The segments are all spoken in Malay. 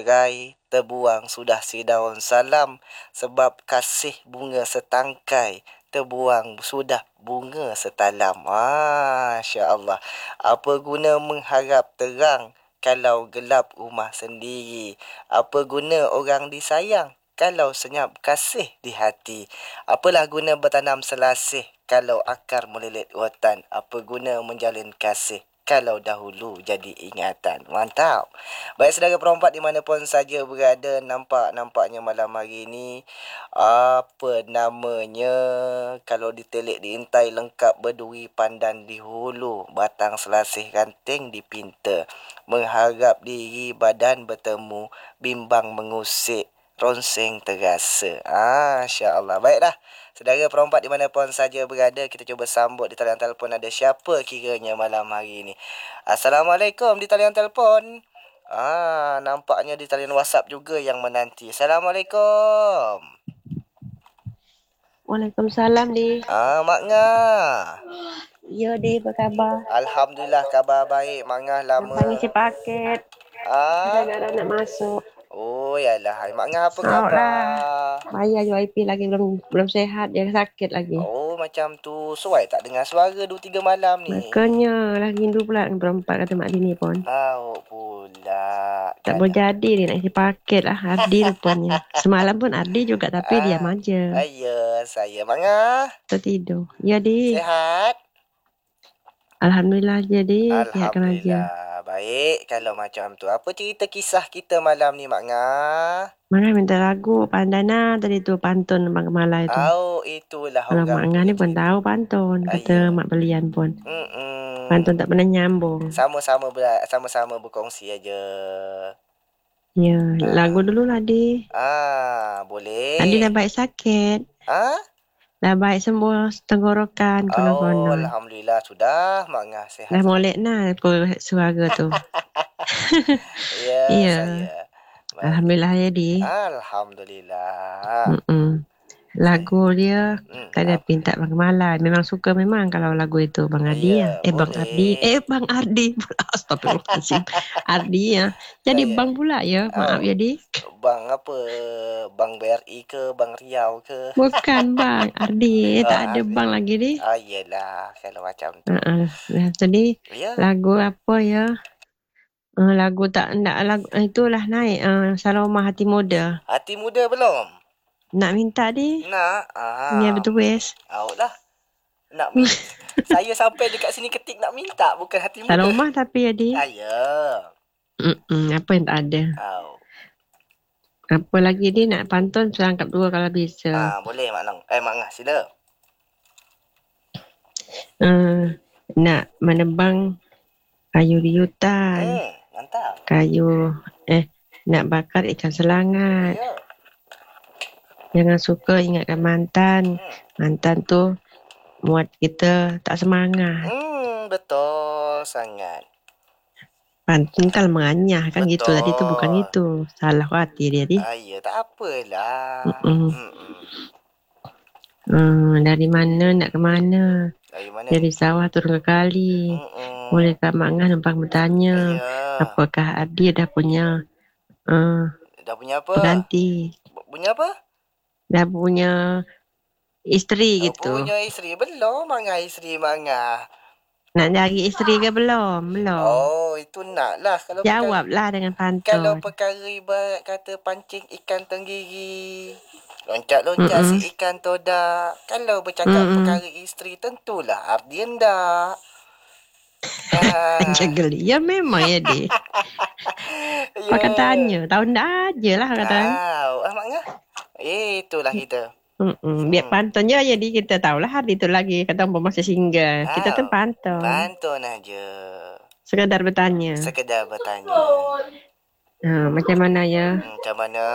bercerai, terbuang sudah sedaun salam. Sebab kasih bunga setangkai, terbuang sudah bunga setalam. Masya Allah. Apa guna mengharap terang kalau gelap rumah sendiri? Apa guna orang disayang kalau senyap kasih di hati? Apalah guna bertanam selasih kalau akar melilit rotan? Apa guna menjalin kasih kalau dahulu jadi ingatan? Mantap. Baik saudara perempat dimanapun saja berada, nampaknya malam hari ini apa namanya, kalau ditelik diintai lengkap berduri pandan di hulu, batang selasih ranting di pinta, mengharap diri badan bertemu, bimbang mengusik ronseng terasa. Masya-Allah. Baiklah. Saudara perempat dimanapun saja berada, kita cuba sambut di talian telefon. Ada siapa kiranya malam hari ini? Assalamualaikum di talian telefon. Nampaknya di talian WhatsApp juga yang menanti. Assalamualaikum. Waalaikumsalam, Di. Mak Ngah. Ya, Di, apa khabar? Alhamdulillah khabar baik. Mak Ngah lama. Nampak isi paket. Kadang-kadang nak masuk. Oh, yalah. Mak Ngah apa Tahu khabar? lah. Bayar UIP lagi belum sehat, dia sakit lagi. Oh, macam tu. Suai tak dengar suara 2-3 malam ni. Makanya lah rindu pula berempat kata Mak Dini pun. Pula. Tak boleh jadi dia nak isi paket lah. Ardi rupanya. Semalam pun Ardi juga tapi diam aja. Ya, saya Mak Ngah. Tertidur. Ya, Di. Sehat? Alhamdulillah jadi. Alhamdulillah. Baik kalau macam tu. Apa cerita kisah kita malam ni Mak Ngah? Mana minta lagu Pandana tadi tu pantun Abang Kemalai tu. Itulah kalau orang. Mak Ngah ni pun tahu pantun. Kata Mak Belian pun. Pantun tak pernah nyambung. Sama-sama berkongsi aja. Ya, lagu dulu lah, Di. Boleh. Adi dah baik sakit. Dah baik sembuh tenggorokan konon-konon. Alhamdulillah sudah Mak Ngah sehat. Dah molek nah suara tu. Ya, saya. Alhamdulillah ya, Di. Alhamdulillah. Lagu dia tak ada pinta Bang Kemalai. Memang suka memang kalau lagu itu Bang Ardi ya. Bang Ardi. Bang Ardi pula. Astagfirullahaladzim. Ardi ya. Jadi Bang pula ya. Maaf ya, Di. Bang apa? Bang BRI ke? Bang Riau ke? Bukan Bang Ardi. Tak ada Bang lagi, Di. Yelah. Kalau macam tu. Jadi lagu apa ya? Lagu tak nak lagu itulah naik. Saloma Hati Muda. Hati Muda belum? Nak minta, Di? Nak. Ya, betul wes. Lah. Nak minta. Saya sampai dekat sini ketik nak minta, bukan Hati Muda. Saloma tapi ya, Di. Ya. Apa yang tak ada? Apa lagi, Di? Nak pantun selangkap dua kalau bisa. Boleh Mak Ngah, sila. Nak menebang kayu di hutan. Mantap. Kayu nak bakar ikan selangat. Ya. Jangan suka ingatkan mantan. Mantan tu buat kita tak semangat. Betul sangat. Pantun kan menganyah kan. Betul. Gitu tadi tu bukan itu. Salah hati dia, Di. Ya, tak apalah. Dari mana nak ke mana? Dari sawah turun ke kali. Bolehkah Mak Ngah numpang bertanya? Apakah Ardi dah punya dah punya apa? Penanti. Punya apa? Dah punya isteri gitu. Punya isteri belum? Mak Ngah isteri Mak Ngah. Nak cari isteri ke belum? Belum. Itu nak lah. Jawablah dengan pantun. Kalau perkara ibarat kata pancing ikan tenggiri, loncat-loncat si ikan todak. Kalau bercakap perkara isteri, tentulah Ardi hendak. Jagel. Ya memang ya, Di. Pakai tanya. Tahu ndak aja lah katanya. Mak Ngah. Itulah kita. Biar pantun je, jadi kita tahulah hari tu lagi kata masih single. Kita tu pantun. Pantun aja. Sekadar bertanya. Macam mana ya? Macam mana?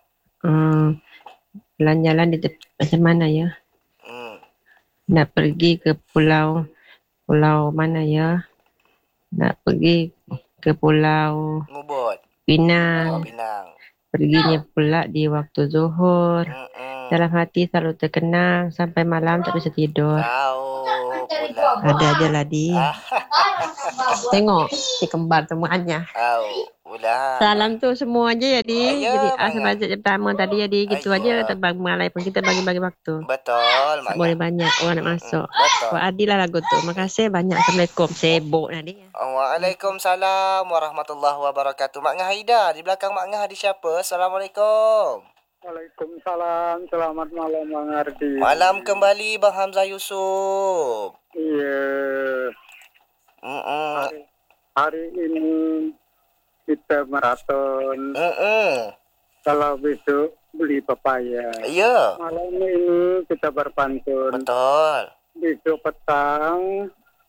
Jalan-jalan di macam mana ya? Nak pergi ke pulau mana ya? Nak pergi ke pulau Ngubut. Pinang. Perginya pula di waktu zuhur. Dalam hati selalu terkenang sampai malam tak bisa tidur. pula. Ada aja lah dia. Ah, Tengok si kembar semuanya. pula. Salam tu semua aja ya di. Ya, Jadi Mak Ngah. sebab pertama tadi ya di gitu aja Ya, terbang malai pun kita bagi-bagi waktu. betul, Tak Mak boleh Ngah. banyak orang nak masuk. Betul. Buat adil lah lagu tu. Makasih banyak. Assalamualaikum. Sibuk nanti. Waalaikumsalam warahmatullahi wabarakatuh. Mak Ngah Haida, di belakang Mak Ngah ada siapa? Assalamualaikum. Waalaikumsalam, selamat malam Bang Ardi. Malam kembali Bang Hamzah Yusuf. Iya, Mm-mm. hari ini kita maraton. Kalau besok beli pepaya. Ya, Malam ini kita berpantun. betul. Besok petang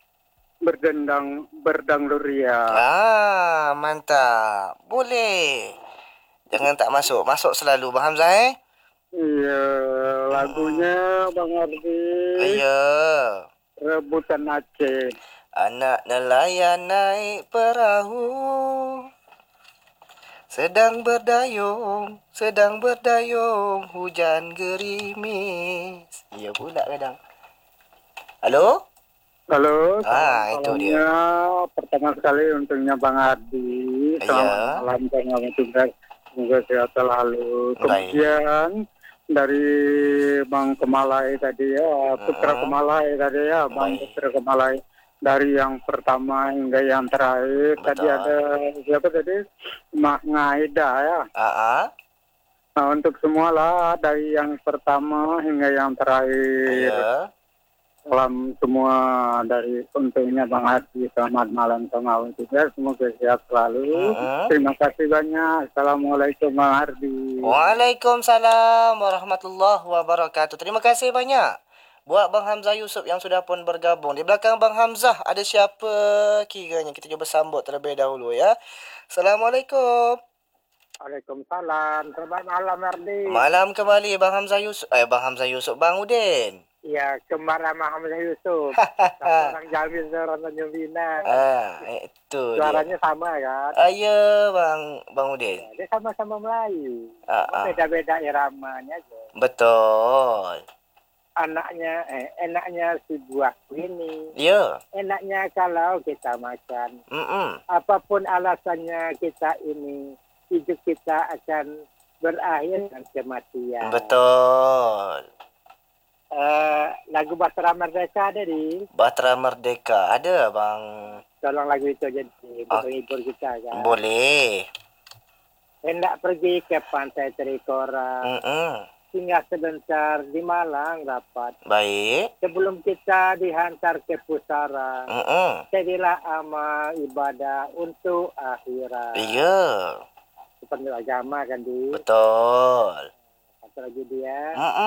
berdang luria. Mantap. Boleh. Jangan tak masuk. Masuk selalu Bang Hamzah Iya, lagunya Bang Ardi. Ya. Rebutan Aceh. Anak nelayan naik perahu, sedang berdayung, hujan gerimis. Ya pula kadang. Halo? Halo, Itu dia. Pertama sekali untungnya Bang Ardi. Selamat malam Bang Ardi juga. Semoga sehat selalu. Kemudian dari Bang Kemalai tadi ya, Putra Kemalai tadi ya, Bang Putra Kemalai. Dari yang pertama hingga yang terakhir. Betul. Tadi ada siapa tadi? Mak Ngaida ya. Nah, untuk semua lah dari yang pertama hingga yang terakhir. Ya. Salam semua dari untungnya Bang Ardi. Selamat malam sama juga. Semoga sehat selalu. Terima kasih banyak. Assalamualaikum Bang Ardi. Waalaikumsalam warahmatullahi wabarakatuh. Terima kasih banyak buat Bang Hamzah Yusuf yang sudah pun bergabung. Di belakang Bang Hamzah ada siapa kiranya? Kita cuba sambut terlebih dahulu ya. Assalamualaikum. Waalaikumsalam. Selamat malam Ardi. Malam kembali Bang Hamzah Yusuf. Bang Udin. Ya, kembar sama Hamzah Yusuf. Orang Jamil, orang Tanjung Pinang. Itu suaranya dia. Sama kan? Ya, Bang Udin. Ya, dia sama-sama Melayu. Beda-beda iramanya aja. Betul. Enaknya si buah ini. Ya. Enaknya kalau kita makan. Apapun alasannya kita ini, hidup kita akan berakhir dengan kematian. Betul. Lagu Bahtera Merdeka ada di? Bahtera Merdeka ada Bang. Tolong lagu itu jadi menghibur kita kan. Boleh. Hendak pergi ke pantai Trikora. Tinggal sebentar di Malang rapat. Baik. Sebelum kita dihantar ke pusara. Jadilah amal ibadah untuk akhirat. Iya. Seperti agama kan di. Betul. Satu lagi dia.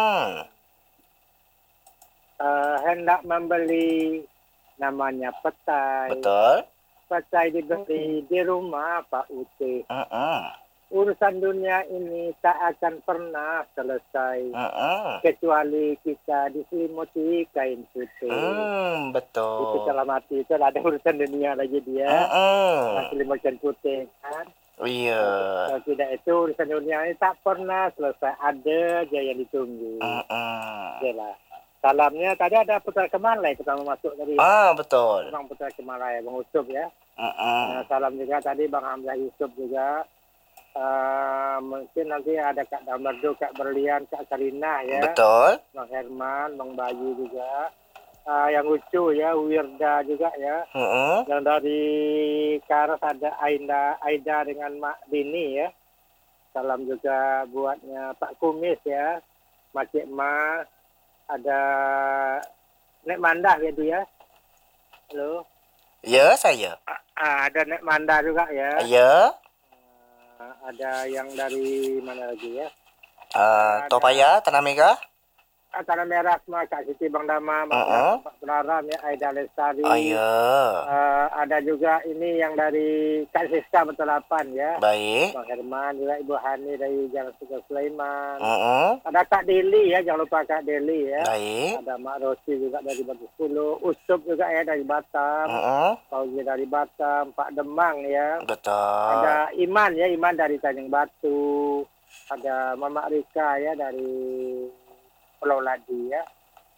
Hendak membeli namanya petai. Betul. Petai dibeli di rumah Pak Uti. Urusan dunia ini tak akan pernah selesai. Kecuali kita diselimuti kain putih. Betul. Itu dalam hati itu ada urusan dunia lagi dia. Selimut kain putih kan. Iya. Kalau tidak itu urusan dunia ini tak pernah selesai. Ada aja yang ditunggu. Yalah. Salamnya tadi ada Putra Kemalai pertama masuk tadi. Betul. Bang Putra Kemalai, Bang Yusuf ya. Salam juga tadi Bang Hamzah Yusuf juga. Mungkin nanti ada Kak Damardo, Kak Berlian, Kak Karina ya. Betul. Bang Herman, Bang Bayu juga. Yang lucu ya, Wirda juga ya. Yang dari Karas ada Aida dengan Mak Dini ya. Salam juga buatnya Pak Kumis ya. Mak Cik Ma. Ada Nek Mandah gitu ya. Halo. Ya, saya. Ada Nek Mandah juga ya. Ya. Ada yang dari mana lagi ya? Topaya, Tanah Merah. Tanah Merah semua, Kak Siti, Bang Dama, Pak Pelaram ya, Aida Lestari. Ada juga ini yang dari Kak Siska Betulapan ya. Baik. Bang Herman juga, Ibu Hani dari Jalan Suka Sulaiman. Uh-uh. Ada Kak Deli ya, jangan lupa Kak Deli ya. Baik. Ada Mak Rosi juga dari Batu Sepuluh, Usup juga ya dari Batam, Fauzi dari Batam, Pak Demang ya. Betul. Ada Iman ya, Iman dari Tanjung Batu. Ada Mama Rika ya dari Pulau Ladi ya.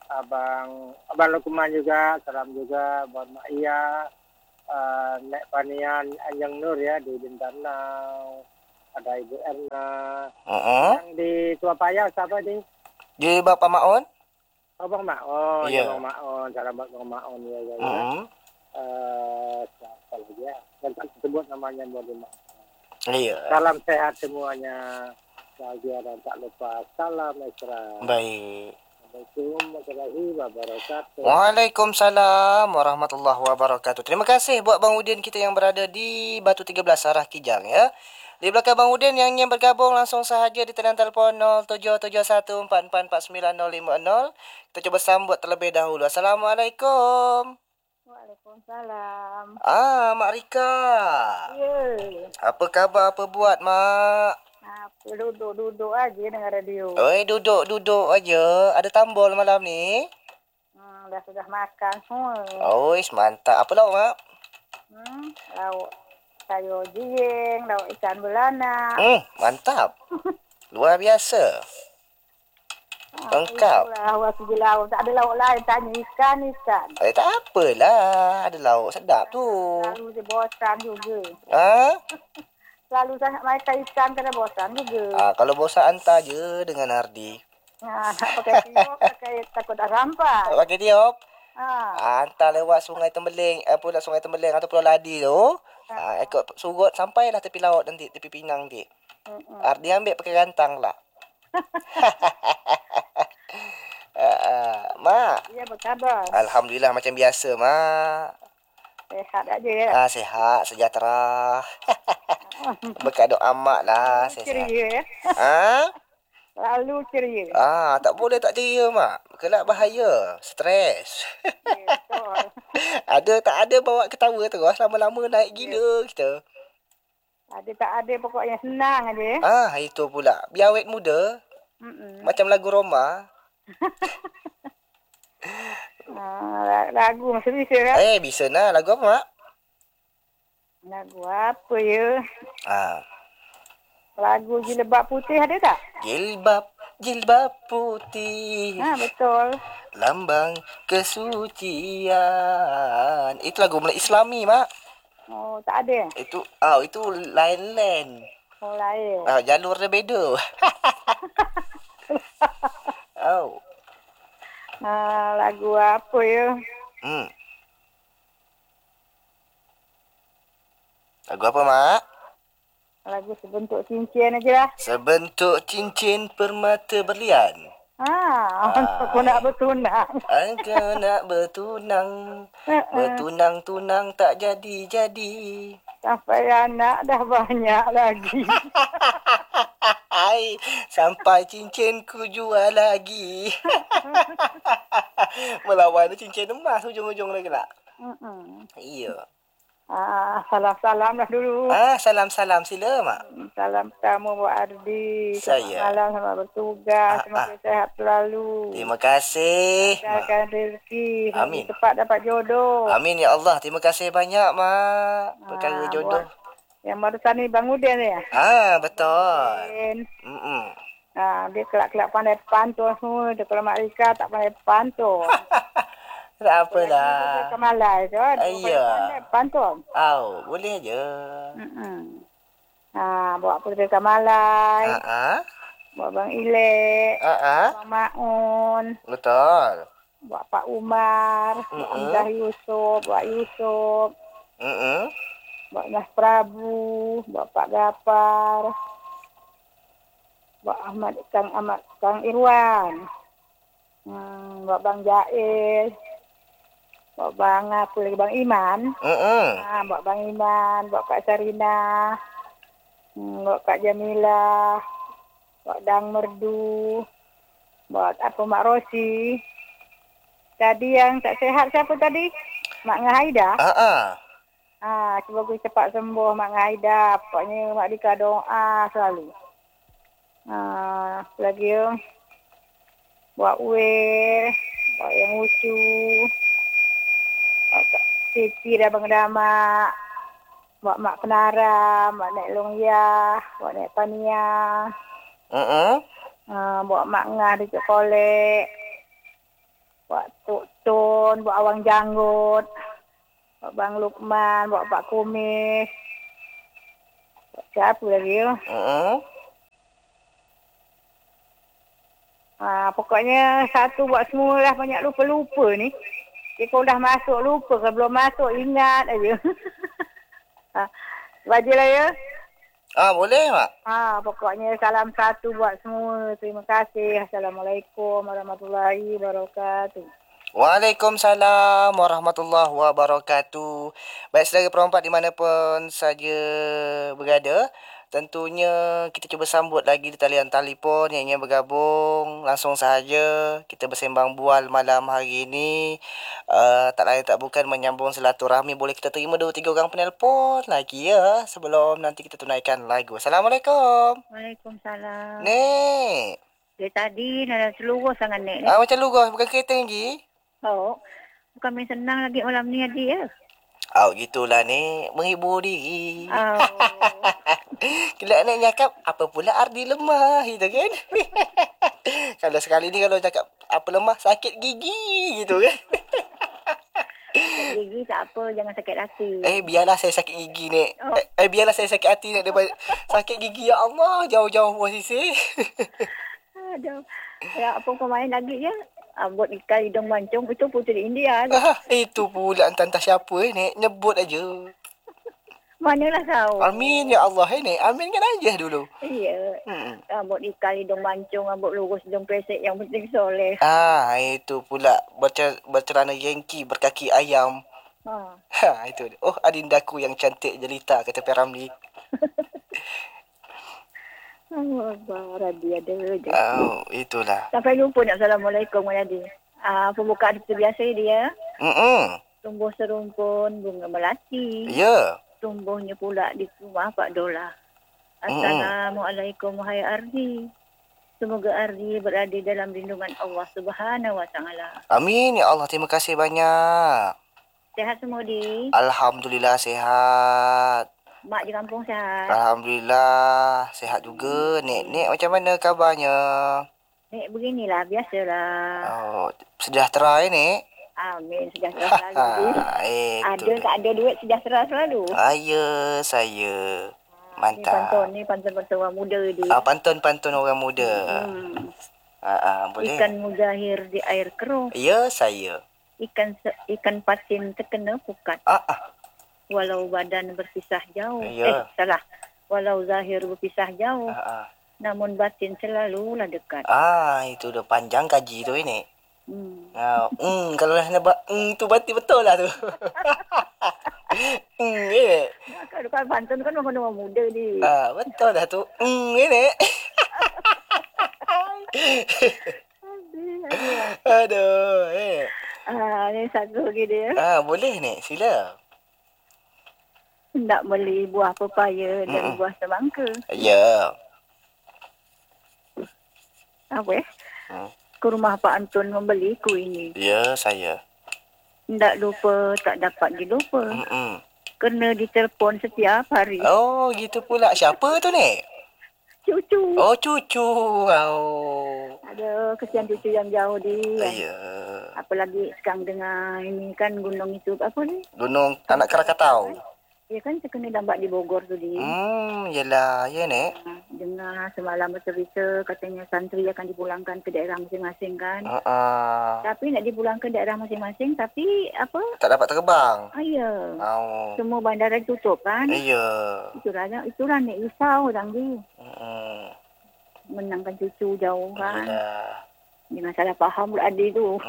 Abang Lukman juga, salam juga buat Mak Iya, Nek Panian Anjang Nur ya di Bintang, ada Ibu Erna. Yang di Tua Payah siapa di? Di Bapak Maon? Oh Bang Maon, Iya. ya Bang Maon, salam buat Bang Maon ya. Siapa lagi ya? Dan tak sebut namanya boleh Mak. Iya. Salam sehat semuanya. Bahagia dan tak lupa salam mesra. Baik. Assalamualaikum warahmatullahi wabarakatuh. Waalaikumsalam warahmatullahi wabarakatuh. Terima kasih buat Bang Udin kita yang berada di Batu 13 arah Kijang ya. Di belakang Bang Udin yang ingin bergabung langsung sahaja di talian telefon 0771449050. Kita coba sambut terlebih dahulu. Assalamualaikum. Waalaikumsalam. Mak Rika. Ya. Apa khabar? Apa buat, Mak? Aku duduk aja dengar radio. Oi, duduk aja. Ada tambol malam ni? Sudah makan semua. Oi, mantap. Apa lauk, Mak? Lauk sayur jieng, lauk ikan belana. Mantap. Luar biasa. Lengkap. Waktu di laut tak ada lauk lain, tanya ikan. Tak apalah. Ada lauk sedap tu. Lalu dia bosan juga. Lalu sangat makan ikan kena bosan juga. Kalau bosan hantar je dengan Ardi. Nak pakai tiup, pakai takut dah rampas. Pakai tiup? Hantar lewat Sungai Tembeling, Sungai Tembeling atau Pulau Ladi tu. Ikut surut sampailah tepi laut nanti, tepi Pinang nanti. Ardi ambil pakai rantang lah. Mak. Ya, berkhabar. Alhamdulillah macam biasa, Mak. Sehat aja ya. Sehat, sejahtera. Berkat doa mak lah. Ceria ya. Lalu ceria. Tak boleh tak ceria, Mak. Kelak bahaya. Stres. Betul. Ada tak ada bawa ketawa terus. Lama-lama naik gila kita. Ada tak ada pokoknya senang aja. Itu pula. Biar awet muda. Macam lagu Roma. Lagu masih bisa kan? Bisa lah. Lagu apa, Mak? Lagu apa ya? Lagu Jilbab Putih ada tak? Jilbab putih. Betul. Lambang kesucian. Itu lagu Melayu Islami, Mak. Oh, tak ada. Itu lain-lain. Oh, lain. Jalur dia beda. Lagu apa ya? Lagu apa, Mak? Lagu Sebentuk Cincin aja lah. Sebentuk cincin permata berlian. Aku nak bertunang. Aku nak bertunang. Bertunang-tunang tak jadi-jadi. Sampai anak dah banyak lagi. Sampai cincinku jual lagi. Melawan cincin emas ujung-ujung lagi tak? Iya. Salam-salam lah dulu. Salam-salam. Sila, Mak. Salam pertama buat Ardi. Saya. Malam selamat bertugas. Semoga sehat selalu. Terima kasih. Lancarkan rezeki. Amin. Cepat dapat jodoh. Amin ya Allah. Terima kasih banyak, Mak. Perkara jodoh. Yang barusan ni Bang Udin ya? Betul. Dia kelak-kelak pandai pantun semua. Dia kalau Mak Rika tak pandai pantun. Tak apalah. Kemalai tu. Ya. Pandai pantun. Boleh je. Bawa Putri Kamalai. Bawa Bang Ilek. Bang Maun. Betul. Bawa Pak Umar. Bawa Hamzah Yusof. Bawa Yusof. Bawa Mas Prabu. Bawa Pak Gapar. Bawa Kang Irwan. Bawa Bang Jaiz. Bawa Bang apa lagi, Bang Iman. Bawa Bang Iman. Bawa Kak Sarina. Bawa Kak Jamila. Bawa Dang Merdu. Bawa apa Mak Rosi. Tadi yang tak sehat siapa tadi? Mak Ngaida. Semoga cepat sembuh Mak Ngaida. Pokoknya Mak Dika doa selalu. Lagi ya. Buat Uwe. Buat yang lucu. Buat Siti dah Bang Damak. Buat Mak Penara. Buat Nek Longya. Buat Nek Pania. Buat Mak Ngah di Cik Kolek. buat Tok Tun, buat Awang Janggut, buat Bang Lukman, buat Pak Kumis. Buat siapa lagi? Pokoknya satu buat semua lah, banyak lupa-lupa ni. Kalau dah masuk lupa, kalau belum masuk ingat aja. Bajilah ya. Boleh, Mak. Pokoknya salam satu buat semua. Terima kasih. Assalamualaikum warahmatullahi wabarakatuh. Waalaikumsalam warahmatullahi wabarakatuh. Baik, saudara perempat di mana pun saja berada, tentunya kita cuba sambut lagi di talian telefon yang ingin bergabung. Langsung sahaja kita bersembang bual malam hari ini. Tak lain tak bukan menyambung silaturahmi. Boleh kita terima 2-3 orang penelpon lagi ya, sebelum nanti kita tunaikan lagu. Assalamualaikum. Waalaikumsalam. Nek. Dari tadi nak seluruh sangat Nek. Macam lurus, bukan kereta lagi? Bukan main senang lagi malam ni Adi ya. Gitulah ni, menghibur diri. Kelak nak cakap, apa pula Ardi lemah, gitu kan? Kalau sekali ni kalau cakap, apa lemah, sakit gigi, gitu kan? Sakit gigi tak apa, jangan sakit hati. Biarlah saya sakit gigi ni. Biarlah saya sakit hati ni. Sakit gigi, ya Allah, jauh-jauh posisi. Aduh, ya apa kau main lagi ya? Buat ikan hidung mancung itu puteri India. Itu pula entah siapa ni, nyebut aja. Manalah tahu. Amin ya Allah ni. Amin kan aja dulu. Iya. Buat ikan hidung mancung, buat lurus hidung pesek, yang penting soleh. Itu pula bercelana Yankee berkaki ayam. Itu. Oh, adindaku yang cantik jelita, kata Peramli. Radi ada je. Itulah. Sampai lupa nak Assalamualaikum Radi. Pembukaan seperti biasa dia. Tumbuh serumpun bunga melati. Ya. Tumbuhnya pula di rumah Pak Dola. Assalamualaikum wahai Ardi. Semoga Ardi berada dalam lindungan Allah Subhanahu wa taala. Amin ya Allah, terima kasih banyak. Sehat semua di? Alhamdulillah sehat. Mak di kampung sehat? Alhamdulillah sehat juga. Nek macam mana kabarnya? Nek beginilah, biasalah. Sejahtera Nek? Amin, sejahtera selalu. Ada tak ada duit, sejahtera selalu. Ya, saya. Mantap. Ni pantun orang muda ni. Pantun orang muda. Boleh. Ikan mujahir di air keruh. Ya, saya. Ikan patin terkena pukat. Walau badan berpisah jauh. Salah. Walau zahir berpisah jauh. Namun batin selalulah dekat. Itu dah panjang kaji tu ini. Kalau dah nampak tu batin betul lah tu. Kan pantun kan orang muda ni. Betul dah tu. Ini. Aduh. Ni satu lagi dia. Boleh ni, sila. Nak beli buah pepaya dan buah semangka. Ya. Apa ke rumah Pak Antun membeli kuih ini. Ya, saya. Tak lupa, tak dapat dilupa. Kena ditelepon setiap hari. Gitu pula. Siapa tu ni? Cucu. Cucu. Ada kesian cucu yang jauh dia. Ya. Apalagi sekarang dengar ini kan gunung itu apa ni? Gunung Anak Krakatau. Ya kan terkena dampak di Bogor tu dia. Yelah, ya Nek. Dengar semalam bercerita katanya santri akan dipulangkan ke daerah masing-masing kan. Tapi nak dipulangkan ke daerah masing-masing tapi apa? Tak dapat terbang. Ya. Semua bandara tutup kan. Ya. Itulah Nek risau orang dia. Menangkan cucu jauh kan. Yelah. Dengan salah faham pula adik tu.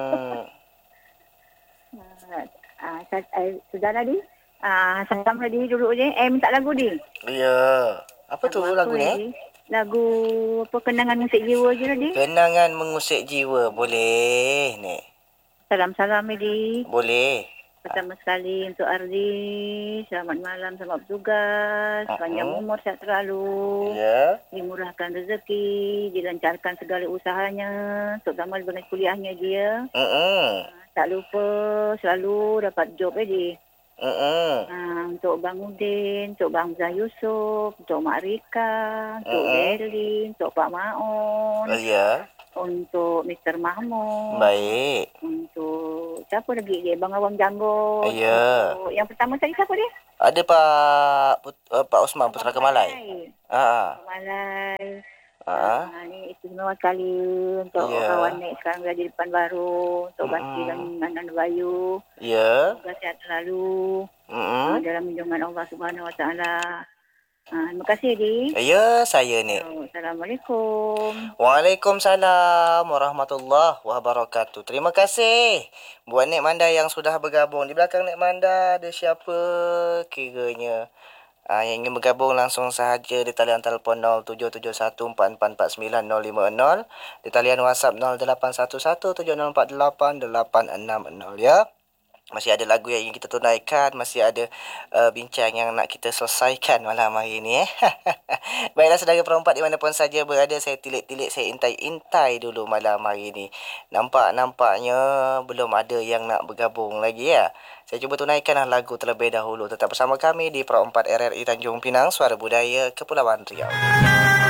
Saudara di? Salam tadi dulu je. Minta lagu di. Ya. Apa tu lagu ni? Lagu apa, Kenangan Mengusik Jiwa je tadi. Kenangan Mengusik Jiwa. Boleh, Nek. Salam-salam di. Boleh. Pertama sekali untuk Ardi. Selamat malam, selamat bertugas. Panjang umur, sehat selalu. Ya. Dimurahkan rezeki. Dilancarkan segala usahanya. Terutama dengan kuliahnya dia. Tak lupa selalu dapat job di. Untuk Bang Udin, untuk Bang Zah Yusof, untuk Mak Rika, untuk Delin, untuk Pak Maon. Ya. untuk Mr. Mahmud. Baik. Untuk siapa lagi dia? Bang Awang Janggut. Ya. Yang pertama tadi siapa dia? Ada Pak Osman Putra Kemalai. Kemalai. Ni istimewa sekali untuk kawan naik sekarang berada di depan baru. Untuk Basti dan Anan Bayu. Ya. Semoga sihat selalu. Dalam lindungan Allah Subhanahu Wa Taala. Terima kasih, Di. Ya, saya ni. Assalamualaikum. Waalaikumsalam warahmatullahi wabarakatuh. Terima kasih buat Nek Manda yang sudah bergabung. Di belakang Nek Manda ada siapa kiranya yang ingin bergabung langsung sahaja di talian telefon 0771444950, di talian WhatsApp 081170488660 ya. Masih ada lagu yang ingin kita tunaikan, masih ada bincang yang nak kita selesaikan malam hari ini. Baiklah saudara perempat di mana pun saja berada, saya tilik-tilik, saya intai-intai dulu malam hari ini. Nampaknya belum ada yang nak bergabung lagi ya. Saya cuba tunaikanlah lagu terlebih dahulu. Tetap bersama kami di Pro 4 RRI Tanjung Pinang, Suara Budaya Kepulauan Riau.